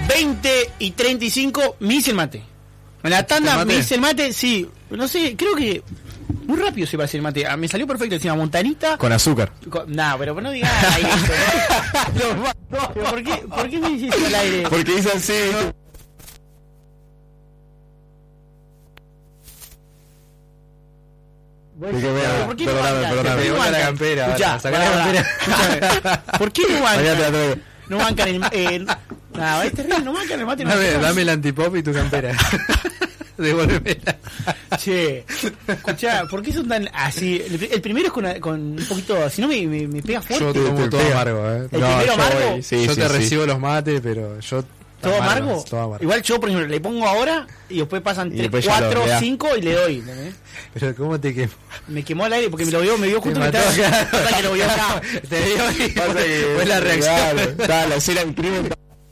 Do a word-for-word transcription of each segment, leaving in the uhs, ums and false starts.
veinte y treinta y cinco, me hice el mate. En la tanda me hice el mate, sí. No sé, creo que muy rápido se va a hacer el mate. Ah, me salió perfecto, encima montanita. Con azúcar. Con, no, pero no digas ahí eso, ¿no? No, pero ¿por qué, ¿por qué me dices al aire? Porque dice así. ¿Por qué no perdóname, bancan? perdóname. ¿Por qué no Saca la bancan? campera, Escuchá, saca la campera. escuchame. ¿Por qué no Mañana te la bancan? traigo. No bancan el... Eh, no, es terrible, no bancan el mate. No Dame, bancan. dame el antipop y tu campera. Devuélvemela. Che, escuchá, ¿por qué son tan así? El, el primero es con, con un poquito... Si no me, me, me pega fuerte. Yo te tomo todo amargo, ¿eh? ¿El primero yo amargo? voy, sí, yo sí, te sí. recibo los mates, pero yo... ¿Todo amargo? Todo amargo. Igual yo, por ejemplo, le pongo ahora y después pasan Y tres, después ya cuatro, lo vea. cinco y le doy. ¿entendés? Pero ¿cómo te quemó? Me quemó el aire porque me lo vio, me vio justo Te que mató. estaba... Pasa que lo vio acá. Te digo y Pasa que- fue la reacción. Claro, está la escena del crimen.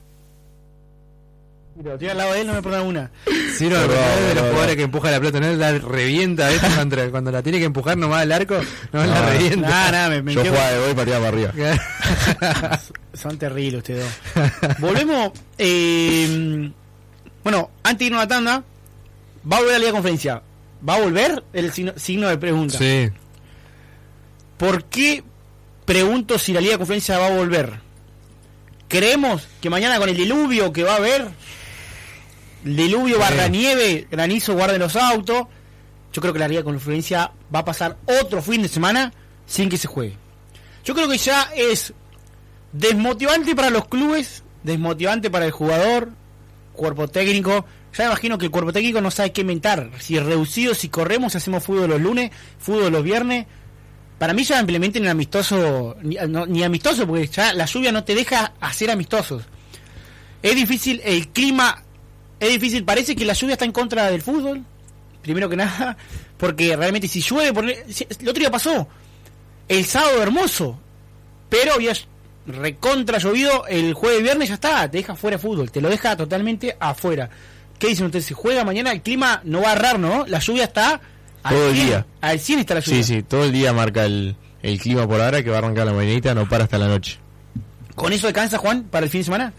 Pero estoy al lado de él, no me perdona una. Sí, no, Perdón, pero es de los perdón. jugadores que empuja la pelota, no la revienta, ¿ves? Cuando, cuando la tiene que empujar nomás al arco, no, la revienta. Nada, nada, me, me Yo quedo- jugaba de gol y partía para arriba. Son terribles ustedes dos. Volvemos. Eh, bueno, antes de irnos a la tanda, va a volver a la Liga Conferencia. ¿Va a volver? El signo, signo de pregunta. Sí. ¿Por qué pregunto si la Liga Conferencia va a volver? ¿Creemos que mañana con el diluvio que va a haber, el diluvio Sí. barra nieve, granizo, guarden los autos, yo creo que la Liga Conferencia va a pasar otro fin de semana sin que se juegue? Yo creo que ya es desmotivante para los clubes, desmotivante para el jugador, cuerpo técnico. Ya me imagino que el cuerpo técnico no sabe qué inventar. Si es reducido, si corremos, si hacemos fútbol los lunes, fútbol los viernes. Para mí ya implementen el amistoso, ni, no, ni amistoso, porque ya la lluvia no te deja hacer amistosos. Es difícil, el clima es difícil, parece que la lluvia está en contra del fútbol, primero que nada, porque realmente si llueve, por, si, el otro día pasó, el sábado hermoso, pero había recontra llovido, el jueves y viernes ya está, te deja fuera de fútbol, te lo deja totalmente afuera. ¿Qué dicen ustedes? Si juega mañana, el clima no va a errar, ¿no? La lluvia está... Todo el cien, día. Al cien está la lluvia. Sí, sí, todo el día marca el, el clima por ahora, que va a arrancar la mañanita, no para hasta la noche. ¿Con eso alcanza, Juan, para el fin de semana?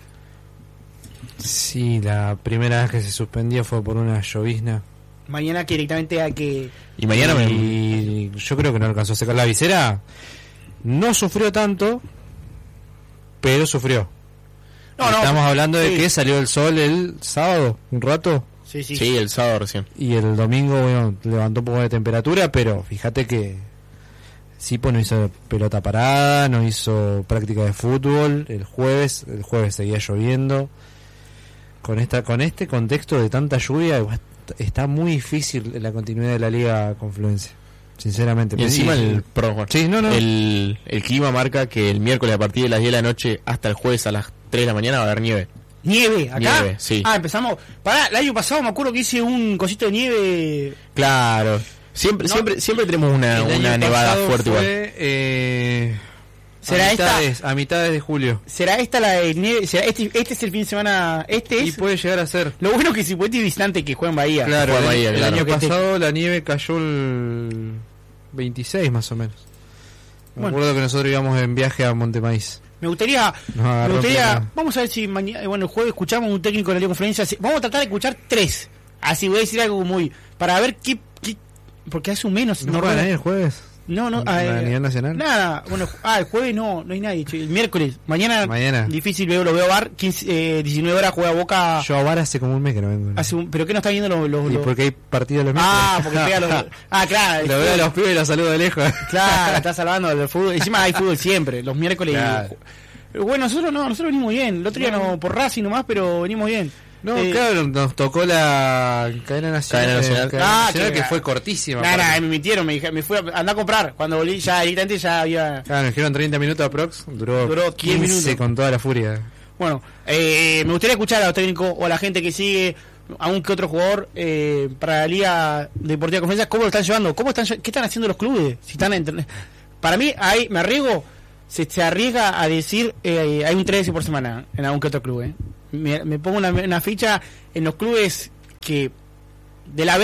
Sí, la primera vez que se suspendió fue por una llovizna. Mañana que directamente hay que... Y mañana me... Y yo creo que no alcanzó a secar la visera. No sufrió tanto, pero sufrió. No, no, Estamos hablando de sí. que salió el sol el sábado, un rato, Sí, sí. Sí, el sábado recién. y el domingo, bueno, levantó un poco de temperatura, pero fíjate que Sipo no hizo pelota parada, no hizo práctica de fútbol. El jueves, el jueves seguía lloviendo. Con esta, con este contexto de tanta lluvia, está muy difícil la continuidad de la Liga Confluencia, sinceramente. Y encima Sí, el, perdón, Juan. sí, no, no. El, el clima marca que el miércoles a partir de las diez de la noche hasta el jueves a las tres de la mañana va a haber nieve. Nieve, acá. Nieve, sí. Ah, empezamos. Pará, el año pasado me acuerdo que hice un cosito de nieve. Claro. Siempre, No. siempre, siempre tenemos una, El una año nevada pasado fuerte fue, igual. eh, ¿Será a esta? mitades, a mitades de julio. ¿Será esta la de nieve? ¿Será este, este es el fin de semana? Este Y es. puede llegar a ser. Lo bueno que si puede ir visitante que juega en Bahía. Claro, Juega el, Bahía, el claro. año Que te- pasado la nieve cayó el veintiséis más o menos. Me Bueno. acuerdo que nosotros íbamos en viaje a Montemaíz. Me gustaría, Nos me agarró gustaría, plena. vamos a ver si mañana, bueno, el jueves escuchamos un técnico de la Liga Conferencia. si- Vamos a tratar de escuchar tres. Así voy a decir algo muy, para ver qué, qué porque hace un menos. ¿No no juega rueda- nadie el jueves? No, no, ¿A ah, eh, nivel nacional? Nada, bueno, ah, el jueves no, no hay nadie, che. El miércoles, mañana, Mañana. difícil, veo, lo veo a Bar, quince, eh, diecinueve horas juega Boca, Yo a Bar hace como un mes que no vengo. hace un, pero ¿qué no está viendo los, los, ¿Y los- por qué hay partidos los Ah, miércoles? porque pega los, ah, claro, el Lo veo a fútbol, los pibes y los saludo de lejos. claro, está salvando el fútbol, encima hay fútbol siempre, los miércoles, Claro. bueno, nosotros no, nosotros venimos bien, el otro día no, por Racing nomás, pero venimos bien. No, Eh, claro, nos tocó la cadena nacional. Cadena nacional. eh, cadena Ah, nacional, que- que fue cortísima. Nada, aparte. me mintieron, me, dije- me fui a andar a comprar, cuando volví ya directamente ya había... Claro, nos dijeron treinta minutos aprox, duró, Duró quince quince minutos. con toda la furia. Bueno, eh, me gustaría escuchar a los técnicos o a la gente que sigue a un que otro jugador eh, para la Liga Deportiva Conferencia, ¿cómo lo están llevando? ¿Cómo están, lle- ¿Qué están haciendo los clubes? Si están entre- Para mí, ahí me arriesgo, se, se arriesga a decir, eh, hay un tres veces por semana en algún que otro club. Eh. Me, me pongo una, una ficha en los clubes que de la B,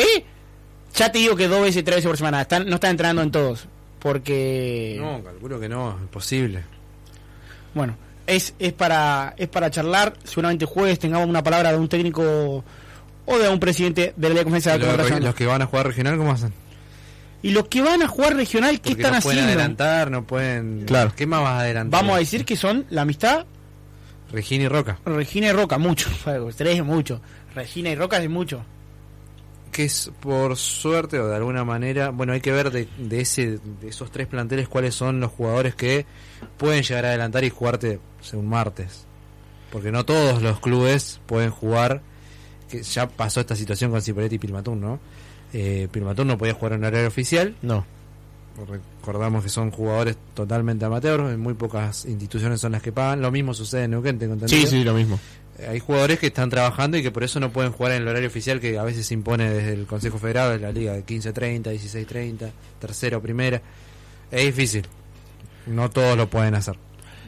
ya te digo que dos veces, tres veces por semana, están, no están entrenando en todos, porque... No, calculo que no, imposible. Bueno, es es para es para charlar. Seguramente jueves tengamos una palabra de un técnico o de un presidente de la Conferencia de la Los, Confederación. los que van a jugar regional, ¿cómo hacen? Y los que van a jugar regional, ¿qué Porque están no pueden haciendo? adelantar, no pueden... Claro. ¿Qué más vas a adelantar? Vamos a decir que son la amistad, Regina y Roca. Regina y Roca, mucho. Tres es mucho. Regina y Roca es mucho. Que es por suerte o de alguna manera, bueno, hay que ver de, de ese de esos tres planteles cuáles son los jugadores que pueden llegar a adelantar y jugarte o sea, un martes. Porque no todos los clubes pueden jugar, que ya pasó esta situación con Cipolletti y Pilmatún, ¿no? Eh, Pilmatún no podía jugar en horario oficial. No. Recordamos que son jugadores totalmente amateurs, en muy pocas instituciones son las que pagan. Lo mismo sucede en Neuquén, tengo entendido. Sí, sí, lo mismo. Eh, Hay jugadores que están trabajando y que por eso no pueden jugar en el horario oficial que a veces se impone desde el Consejo Federal de la Liga de quince treinta, dieciséis treinta, tercera o primera. Es difícil. No todos lo pueden hacer.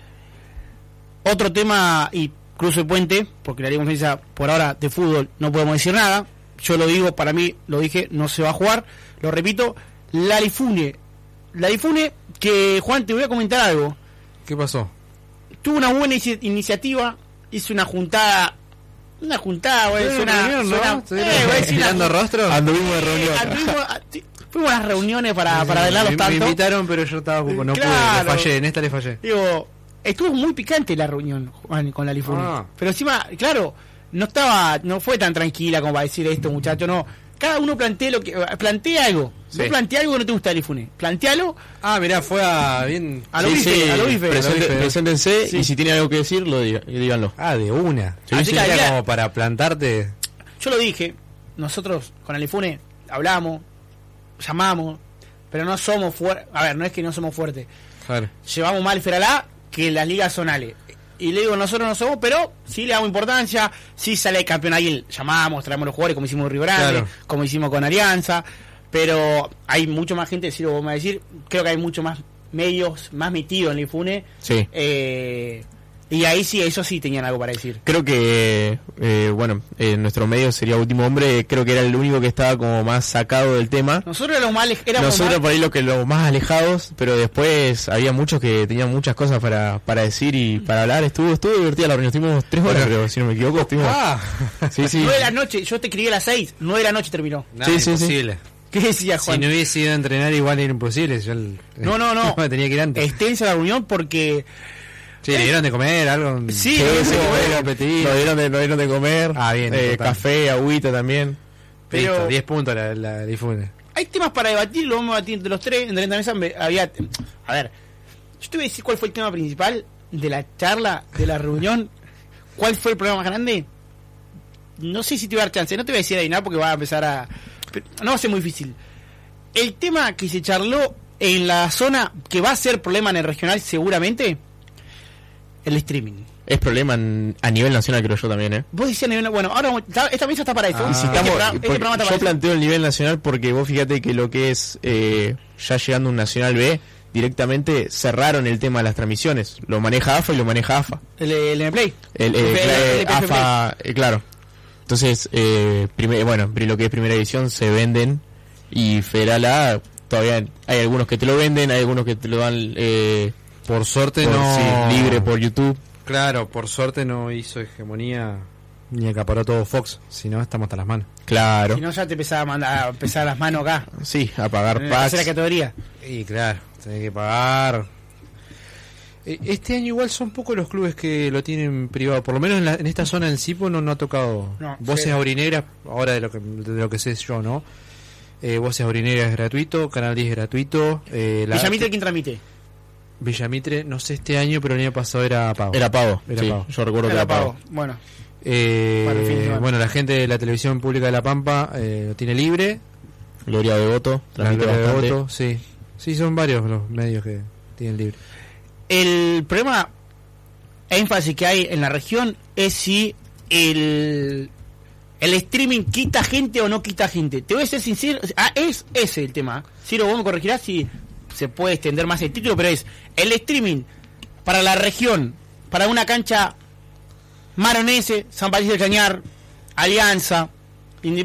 Otro tema, y cruzo el puente, porque la Liga Conferencia por ahora de fútbol no podemos decir nada. Yo lo digo, para mí, lo dije, no se va a jugar. Lo repito, la Lifune. La Lifune, que Juan, te voy a comentar algo. ¿Qué pasó? Tuvo una buena inici- iniciativa, hizo una juntada. Una juntada, güey. Una Suena, reunión, ¿no? suena- ¿Estuvieron eh, voy a decir una mirando jun- rostros? Anduvimos de reunión. eh, anduvimos a- sí, fuimos a las reuniones para, para Me- arreglarlos me, tanto. invitaron, pero yo estaba ocupado, no Claro. pude, le fallé, en esta le fallé. Digo, estuvo muy picante la reunión, Juan, con la Lifune. Ah. Pero encima, claro, no estaba, no fue tan tranquila como para decir esto, muchacho, no. Cada uno plantea lo que, plantea algo. Sí. No plantea algo que no te gusta de Lifune. Plantealo Ah, mirá, fue a bien... a lo Sí, bife, sí, a lo bife. presente- A lo bife. preséntense Sí. y si tienen algo que decir, lo diga, díganlo. Ah, de una. Sí, Así sí. que Era había- como para plantarte... Yo lo dije, nosotros con la Lifune hablamos, llamamos, pero no somos fuertes. A ver, no es que no somos fuertes. Claro. Llevamos mal Feralá que las ligas son Ale. Y le digo, nosotros no somos, pero sí le damos importancia, sí sale campeón ahí, llamamos, traemos los jugadores como hicimos con Río Grande, Claro. como hicimos con Alianza, pero hay mucho más gente, si lo vamos a decir, creo que hay mucho más medios, más metidos en la Ifune, Sí. eh, y ahí sí, eso sí tenían algo para decir. Creo que, eh, bueno, en nuestro medio sería Último Hombre, creo que era el único que estaba como más sacado del tema. Nosotros éramos más, éramos Nosotros más- por ahí lo que los más alejados, pero después había muchos que tenían muchas cosas para, para decir y para hablar. Estuvo estuvo divertida la reunión, estuvimos tres horas, Bueno. creo, si no me equivoco. Estuvimos... Ah, Sí, sí. nueve de la noche, yo te escribí a las seis, nueve de la noche terminó. Nada, Sí, sí, sí. imposible. ¿Qué decía Si Juan? no hubiese ido a entrenar igual era imposible. Yo el- No, no, no. me tenía que ir antes. Extensa la reunión porque Sí, le dieron de comer algo. Sí, Sí, no, sí, no, bueno, no, apetito. nos dieron de, nos dieron de comer, Ah, bien, eh, importante. café, agüita también. pero- Listo, diez puntos la, la Lifune. hay temas para debatir, lo vamos a debatir entre los tres. En la mesa me- había. A ver, yo te voy a decir cuál fue el tema principal de la charla, de la reunión. ¿Cuál fue el problema más grande? No sé si te voy a dar chance, no te voy a decir adivinar porque va a empezar a. pero no va a ser muy difícil. El tema que se charló en la zona, que va a ser problema en el regional seguramente, el streaming. Es problema en- a nivel nacional, creo yo también, ¿eh? Vos decías, bueno, ahora está- esta mesa está para eso. Ah, Y si Este estamos- programa- este porque programa está yo para eso. planteo el nivel nacional porque vos fíjate que lo que es eh, ya llegando un Nacional B, directamente cerraron el tema de las transmisiones. Lo maneja A F A y lo maneja A F A. El, el, el Play. El, eh, El- cla- el- eh, el- A F A, eh, claro. Entonces, eh, primer- bueno, pri- lo que es primera edición se venden y Federal A todavía hay algunos que te lo venden, hay algunos que te lo dan eh, Por suerte por- no. sí, libre por YouTube. Claro, por suerte no hizo hegemonía ni acaparó todo Fox. Si no, estamos hasta las manos. Claro. Si no, ya te empezaba a, mandar, a pesar las manos acá. Sí, a pagar En la tercera packs. categoría. Y claro, tenés que pagar. Eh, Este año igual son pocos los clubes que lo tienen privado. Por lo menos en, la- en esta zona del Cipo no, no ha tocado. No, Voces sí. Aurinegras, ahora de lo que, de lo que sé yo, ¿no? Eh, Voces Aurinegras es gratuito, Canal diez es gratuito. Eh, la- Villamitre, ¿quién transmite? Villamitre, no sé este año, pero el año pasado era pago. Era pago. Era sí, pago. yo recuerdo que Era era pago. pago. Bueno, Eh, Para el fin de semana. bueno, la gente de la televisión pública de La Pampa eh, lo tiene libre. Gloria de Voto, La transmite Gloria de bastante. Voto, sí. Sí, son varios los medios que tienen libre. el problema, énfasis que hay en la región es si el, el streaming quita gente o no quita gente. Te voy a ser sincero, ah, es ese el tema. Ciro, vos me corregirás si se puede extender más el título, pero es el streaming para la región, para una cancha Maronese, San Patricio del Cañar, Alianza,